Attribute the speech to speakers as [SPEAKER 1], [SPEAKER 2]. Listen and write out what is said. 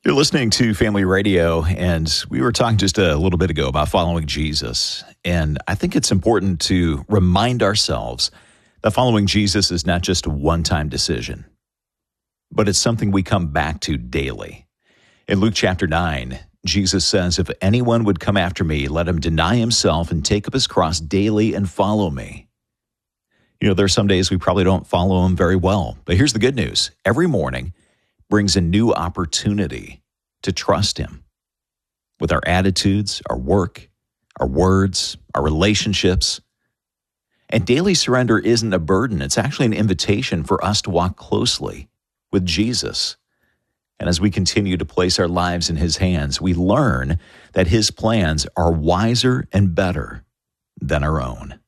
[SPEAKER 1] You're listening to Family Radio, and we were talking just a little bit ago about following Jesus. And I think it's important to remind ourselves that following Jesus is not just a one-time decision, but it's something we come back to daily. In Luke chapter 9, Jesus says, "If anyone would come after me, let him deny himself and take up his cross daily and follow me." You know, there are some days we probably don't follow him very well. But here's the good news. Every morning brings a new opportunity to trust him with our attitudes, our work, our words, our relationships. And daily surrender isn't a burden. It's actually an invitation for us to walk closely with Jesus. And as we continue to place our lives in his hands, we learn that his plans are wiser and better than our own.